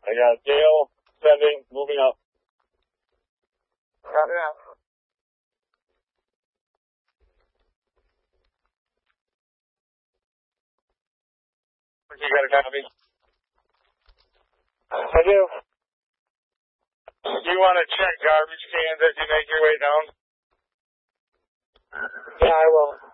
I got Gale sending, moving up. Copy that. You got a copy? I do. You want to check garbage cans as you make your way down? Yeah, I will.